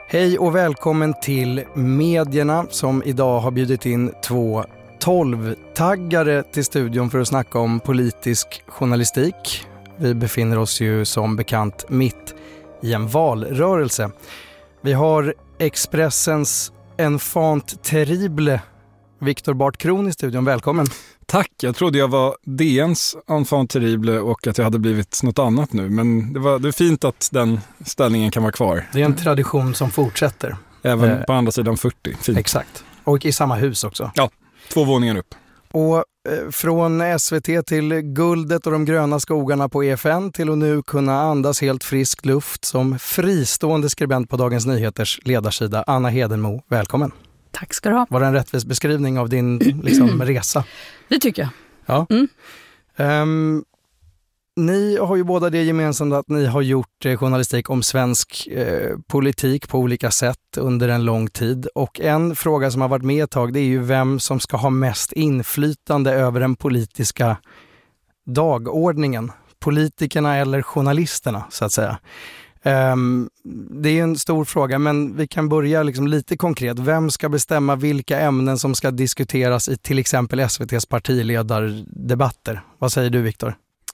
Hej och välkommen till Medierna som idag har bjudit in 2 12-taggare till studion för att snacka om politisk journalistik. Vi befinner oss ju som bekant mitt i en valrörelse. Vi har Expressens enfant terrible Viktor Bart Kron i studion. Välkommen. Tack, jag trodde jag var DNs enfant terrible och att jag hade blivit något annat nu. Men det är fint att den ställningen kan vara kvar. Det är en tradition som fortsätter. Även på andra sidan 40. Fint. Exakt. Och i samma hus också. Ja, 2 våningar upp. Och från SVT till guldet och de gröna skogarna på EFN till att nu kunna andas helt frisk luft som fristående skribent på Dagens Nyheters ledarsida. Anna Hedenmo, välkommen. Tack ska du ha. Var det en rättvis beskrivning av din resa? Det tycker jag. Ja. Ni har ju båda det gemensamt att ni har gjort journalistik om svensk politik på olika sätt under en lång tid. Och en fråga som har varit med ett tag, det är ju vem som ska ha mest inflytande över den politiska dagordningen. Politikerna eller journalisterna, så att säga. Det är en stor fråga, men vi kan börja liksom lite konkret. Vem ska bestämma vilka ämnen som ska diskuteras i till exempel SVT:s partiledardebatter? Vad säger du, Viktor?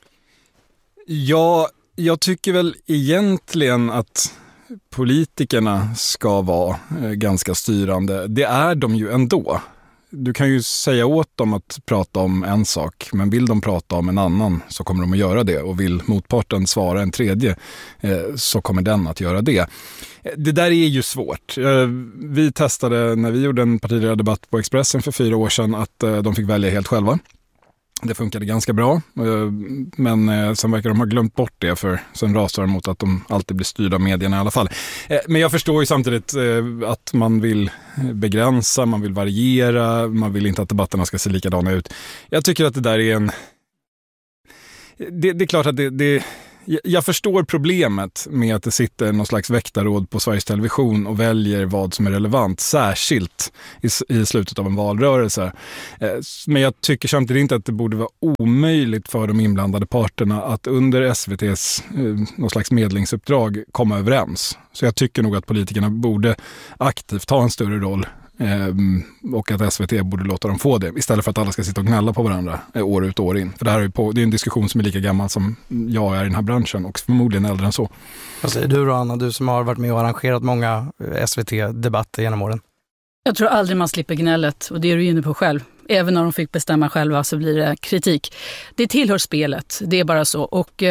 Ja, jag tycker väl egentligen att politikerna ska vara ganska styrande. Det är de ju ändå. Du kan ju säga åt dem att prata om en sak, men vill de prata om en annan så kommer de att göra det. Och vill motparten svara en tredje så kommer den att göra det. Det där är ju svårt. Vi testade när vi gjorde en partiledardebatt på Expressen för 4 år sedan att de fick välja helt själva. Det funkade ganska bra, men sen verkar de ha glömt bort det för sen rasar de mot att de alltid blir styrda av medierna i alla fall. Men jag förstår ju samtidigt att man vill begränsa, man vill variera, man vill inte att debatterna ska se likadana ut. Jag tycker att det där är det är klart att jag förstår problemet med att det sitter någon slags väktarråd på Sveriges Television och väljer vad som är relevant, särskilt i slutet av en valrörelse. Men jag tycker samtidigt inte att det borde vara omöjligt för de inblandade parterna att under SVT:s någon slags medlingsuppdrag komma överens. Så jag tycker nog att politikerna borde aktivt ta en större roll och att SVT borde låta dem få det istället för att alla ska sitta och gnälla på varandra år ut och år in. För det här det är en diskussion som är lika gammal som jag är i den här branschen och förmodligen äldre än så. Vad säger du då, Anna, du som har varit med och arrangerat många SVT-debatter genom åren? Jag tror aldrig man slipper gnället, och det är du inne på själv. Även när de fick bestämma själva så blir det kritik. Det tillhör spelet, det är bara så. Och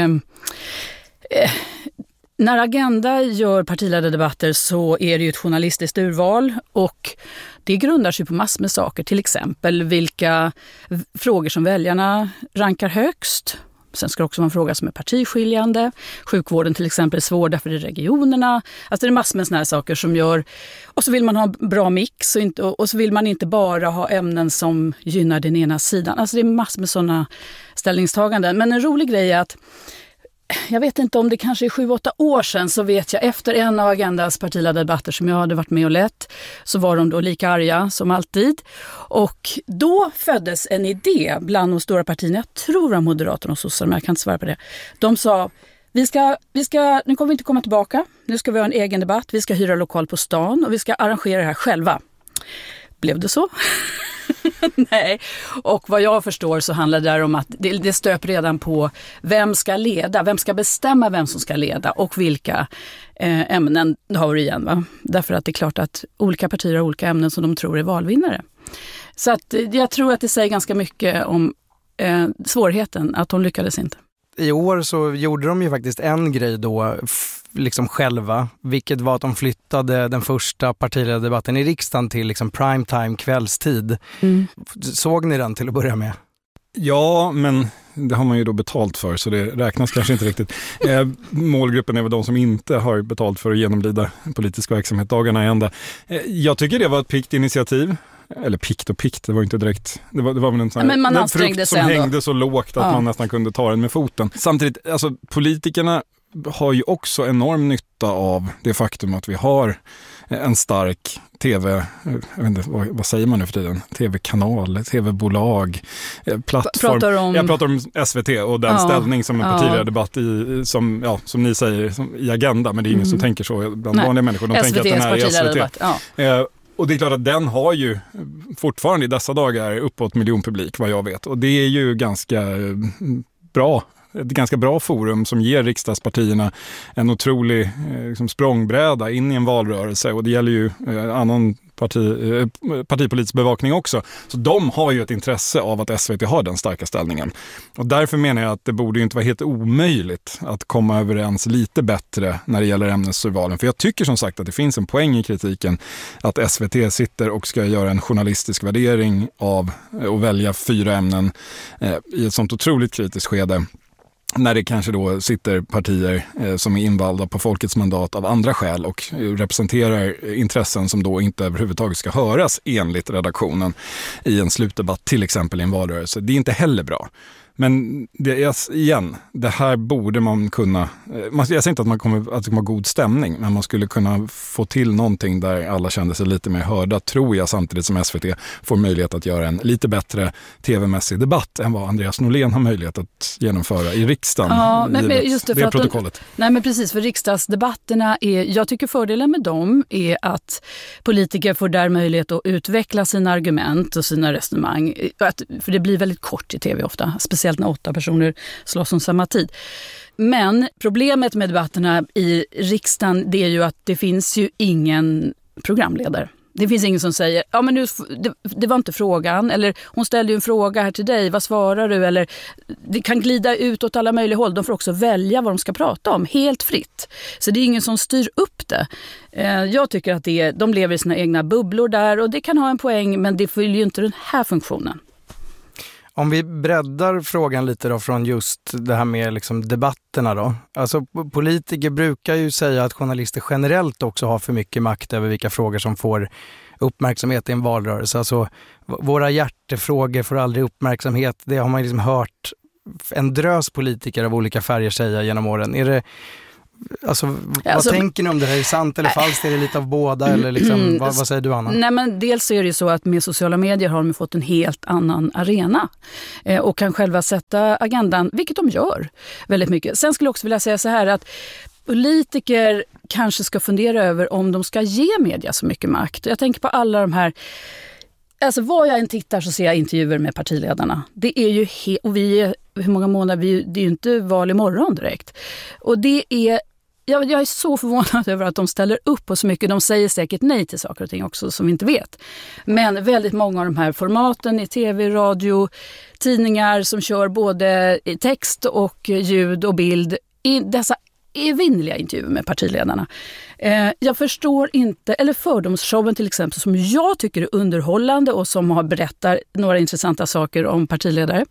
när Agenda gör partiledardebatter så är det ju ett journalistiskt urval, och det grundar sig på massor med saker. Till exempel vilka frågor som väljarna rankar högst. Sen ska det också vara en fråga som är partiskiljande. Sjukvården till exempel är svår därför i regionerna. Alltså det är massor med såna här saker som gör. Och så vill man ha en bra mix och så vill man inte bara ha ämnen som gynnar den ena sidan. Alltså det är massor med sådana ställningstaganden. Men en rolig grej är att jag vet inte om det kanske är 7-8 år sedan, så vet jag efter en av Agendas partiledardebatter som jag hade varit med och lett, så var de då lika arga som alltid. Och då föddes en idé bland de stora partierna, jag tror av Moderaterna och Sossar, men jag kan inte svara på det. De sa, nu kommer vi inte komma tillbaka, nu ska vi ha en egen debatt, vi ska hyra lokal på stan och vi ska arrangera det här själva. Blev det så? Nej, och vad jag förstår så handlar det där om att det stöp redan på vem ska leda, vem ska bestämma vem som ska leda och vilka ämnen har vi igen, va? Därför att det är klart att olika partier har olika ämnen som de tror är valvinnare. Så att jag tror att det säger ganska mycket om svårigheten att de lyckades inte. I år så gjorde de ju faktiskt en grej då liksom själva, vilket var att de flyttade den första partiledardebatten i riksdagen till liksom primetime kvällstid. Såg ni den till att börja med? Ja, men det har man ju då betalt för, så det räknas kanske inte riktigt. Målgruppen är väl de som inte har betalt för att genomlida politisk verksamhet dagarna i ända. Jag tycker det var ett pikt initiativ. Eller pikt, det var inte direkt. Det var väl en sån här frukt som hängde så lågt att man nästan kunde ta den med foten. Samtidigt, alltså politikerna har ju också enorm nytta av det faktum att vi har en stark tv, jag vet inte, vad säger man nu för tiden? Tv-kanal, tv-bolag, plattform. Jag pratar om SVT och den ställning som en partiledardebatt i, som ni säger, i Agenda, men det är ingen som tänker så bland vanliga människor. De tänker att den här är SVT. Och det är klart att den har ju fortfarande i dessa dagar uppåt miljonpublik, vad jag vet. Och det är ju ganska bra. Ett ganska bra forum som ger riksdagspartierna en otrolig språngbräda in i en valrörelse, och det gäller ju annan partipolitisk bevakning också. Så de har ju ett intresse av att SVT har den starka ställningen. Och därför menar jag att det borde ju inte vara helt omöjligt att komma överens lite bättre när det gäller ämnesurvalen. För jag tycker som sagt att det finns en poäng i kritiken att SVT sitter och ska göra en journalistisk värdering av och välja 4 ämnen i ett sånt otroligt kritiskt skede. När det kanske då sitter partier som är invalda på folkets mandat av andra skäl och representerar intressen som då inte överhuvudtaget ska höras enligt redaktionen i en slutdebatt, till exempel i en valrörelse. Det är inte heller bra. Men det här borde man kunna... Jag säger inte att det kommer vara god stämning, men man skulle kunna få till någonting där alla kände sig lite mer hörda, tror jag, samtidigt som SVT får möjlighet att göra en lite bättre tv-mässig debatt än vad Andreas Norlén har möjlighet att genomföra i riksdagen. Ja, men just det, för protokollet. Nej, men precis, för riksdagsdebatterna jag tycker fördelen med dem är att politiker får där möjlighet att utveckla sina argument och sina resonemang. För det blir väldigt kort i tv ofta, speciellt när 8 personer slåss om samma tid. Men problemet med debatterna i riksdagen, det är ju att det finns ju ingen programledare. Det finns ingen som säger, ja men det var inte frågan, eller hon ställde ju en fråga här till dig, vad svarar du? Eller det kan glida ut åt alla möjliga håll. De får också välja vad de ska prata om, helt fritt. Så det är ingen som styr upp det. Jag tycker att de lever i sina egna bubblor där, och det kan ha en poäng, men det fyller ju inte den här funktionen. Om vi breddar frågan lite då från just det här med debatterna då. Alltså politiker brukar ju säga att journalister generellt också har för mycket makt över vilka frågor som får uppmärksamhet i en valrörelse. Alltså våra hjärtefrågor får aldrig uppmärksamhet. Det har man hört en drös politiker av olika färger säga genom åren. Är det... Alltså, vad tänker ni om det här? Är det sant eller falskt? Är det lite av båda? Eller vad säger du, Anna? Nej, men dels är det ju så att med sociala medier har de fått en helt annan arena och kan själva sätta agendan, vilket de gör väldigt mycket. Sen skulle jag också vilja säga så här att politiker kanske ska fundera över om de ska ge media så mycket makt. Jag tänker på alla de här... Alltså vad jag än tittar så ser jag intervjuer med partiledarna. Det är ju och vi är, hur många månader, det är ju inte val imorgon direkt. Och det är, jag är så förvånad över att de ställer upp på så mycket. De säger säkert nej till saker och ting också som vi inte vet. Men väldigt många av de här formaten i tv, radio, tidningar som kör både text och ljud och bild i dessa evinnerliga intervjuer med partiledarna. Jag förstår inte, eller fördomsshowen till exempel, som jag tycker är underhållande och som berättar några intressanta saker om partiledare.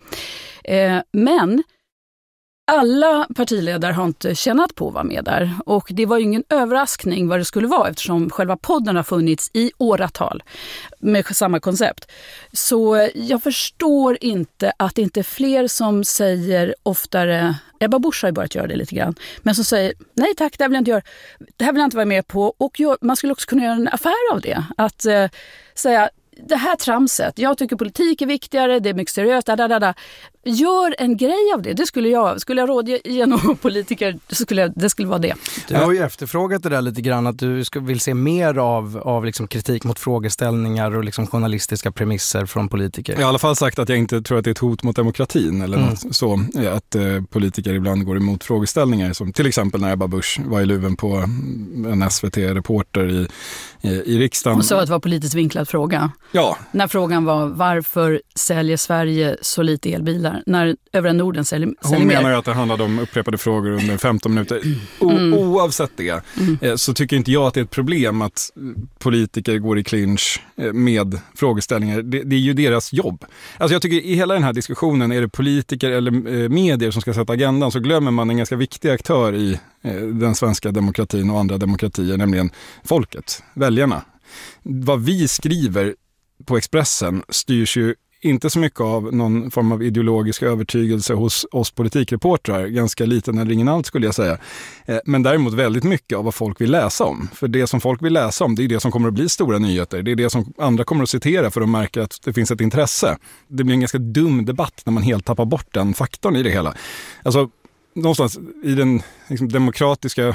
Men alla partiledare har inte tjänat på att vara med där. Och det var ju ingen överraskning vad det skulle vara, eftersom själva podden har funnits i åratal med samma koncept. Så jag förstår inte att det inte är fler som säger oftare... Ebba Busch har ju börjat göra det lite grann. Men som säger, nej tack, det här vill jag inte göra. Det här vill jag inte vara med på. Och man skulle också kunna göra en affär av det. Att säga, det här tramset, jag tycker politik är viktigare, det är mycket seriöst, Gör en grej av det. Det skulle jag råda genom politiker, det skulle vara det. Du har ju efterfrågat det där lite grann, att du vill se mer av kritik mot frågeställningar och journalistiska premisser från politiker. Jag har i alla fall sagt att jag inte tror att det är ett hot mot demokratin eller något så, att politiker ibland går emot frågeställningar, som till exempel när Ebba Busch var i luven på en SVT-reporter i riksdagen. Hon sa att det var politiskt vinklad fråga. Ja. När frågan var, varför säljer Sverige så lite elbilar när övriga Norden säljer mer? Hon menar ju att det handlade om upprepade frågor under 15 minuter. Oavsett det så tycker inte jag att det är ett problem att politiker går i clinch med frågeställningar. Det är ju deras jobb. Alltså jag tycker i hela den här diskussionen, är det politiker eller medier som ska sätta agendan, så glömmer man en ganska viktig aktör i den svenska demokratin och andra demokratier, nämligen folket, väljarna. Vad vi skriver på Expressen styrs ju inte så mycket av någon form av ideologisk övertygelse hos oss politikreportrar, ganska liten eller ingen allt skulle jag säga. Men däremot väldigt mycket av vad folk vill läsa om. För det som folk vill läsa om, det är det som kommer att bli stora nyheter. Det är det som andra kommer att citera för att märka att det finns ett intresse. Det blir en ganska dum debatt när man helt tappar bort den faktorn i det hela. Alltså, någonstans i den liksom, demokratiska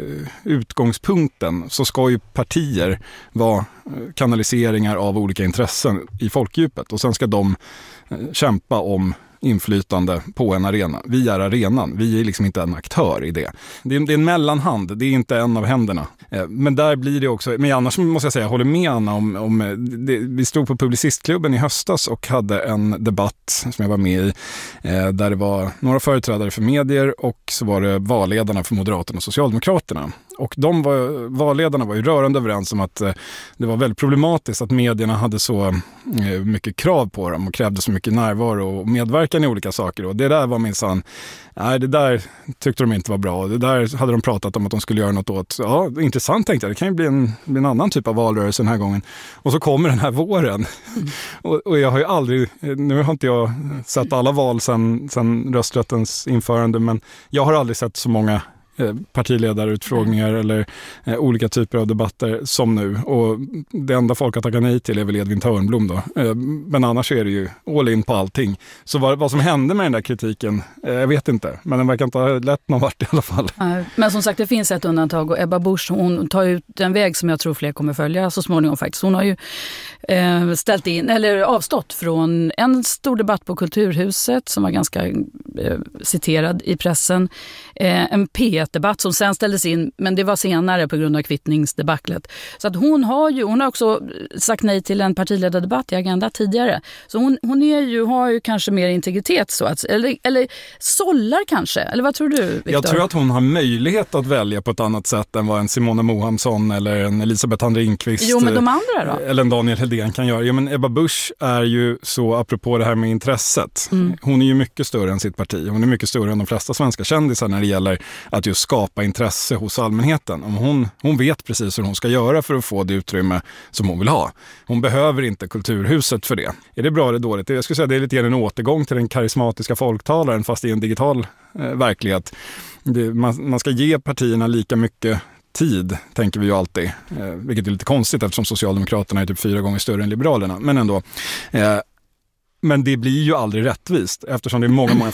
utgångspunkten så ska ju partier vara kanaliseringar av olika intressen i folkdjupet och sen ska de kämpa om inflytande på en arena. Vi är arenan, vi är liksom inte en aktör i det. Det är en mellanhand, det är inte en av händerna. Men där blir det också, men annars måste jag säga, jag håller med Anna om det, vi stod på Publicistklubben i höstas och hade en debatt som jag var med i, där det var några företrädare för medier och så var det valledarna för Moderaterna och Socialdemokraterna. Och valledarna var ju rörande överens om att det var väldigt problematiskt att medierna hade så mycket krav på dem och krävde så mycket närvaro och medverkan i olika saker. Och det där var minsann, nej det där tyckte de inte var bra. Det där hade de pratat om att de skulle göra något åt. Ja, intressant tänkte jag. Det kan ju bli en annan typ av valrörelse den här gången. Och så kommer den här våren. Och jag har ju aldrig, nu har inte jag sett alla val sedan rösträttens införande, men jag har aldrig sett så många partiledarutfrågningar eller olika typer av debatter som nu. Och det enda folk har tackat nej till är väl Edvin Törnblom då. Men annars är det ju all in på allting. Så vad som hände med den där kritiken, jag vet inte. Men den verkar inte ha lett någon vart i alla fall. Men som sagt, det finns ett undantag och Ebba Busch, hon tar ut en väg som jag tror fler kommer följa så småningom faktiskt. Hon har ju ställt in, eller avstått från en stor debatt på Kulturhuset som var ganska citerad i pressen. En P1-debatt som sen ställdes in, men det var senare på grund av kvittningsdebaclet. Så att hon har också sagt nej till en partiledardebatt i Agenda tidigare. Så hon har ju kanske mer integritet så att, eller sållar kanske. Eller vad tror du, Victor? Jag tror att hon har möjlighet att välja på ett annat sätt än vad en Simona Mohamsson eller en Elisabeth Handringqvist. Jo, men de andra då? Eller en Daniel Hedén kan göra. Ja, men Ebba Busch är ju så, apropå det här med intresset. Hon är ju mycket större än sitt parti. Hon är mycket större än de flesta svenska kändisar när det gäller att just skapa intresse hos allmänheten. Hon vet precis hur hon ska göra för att få det utrymme som hon vill ha. Hon behöver inte Kulturhuset för det. Är det bra eller dåligt? Jag skulle säga att det är lite en återgång till den karismatiska folktalaren fast i en digital verklighet. Man ska ge partierna lika mycket tid, tänker vi ju alltid. Vilket är lite konstigt eftersom Socialdemokraterna är typ 4 gånger större än Liberalerna. Men ändå. Men det blir ju aldrig rättvist eftersom det är många